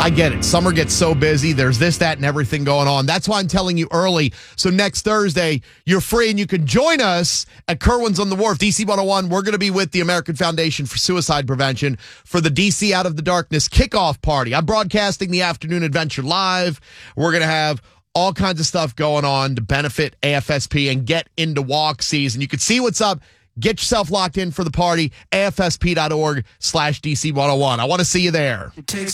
I get it. Summer gets so busy. There's this, that, and everything going on. That's why I'm telling you early. So next Thursday, you're free and you can join us at Kerwin's on the Wharf, DC 101. We're going to be with the American Foundation for Suicide Prevention for the DC Out of the Darkness kickoff party. I'm broadcasting the afternoon adventure live. We're going to have all kinds of stuff going on to benefit AFSP and get into walk season. You can see what's up. Get yourself locked in for the party, afsp.org/DC101. I want to see you there.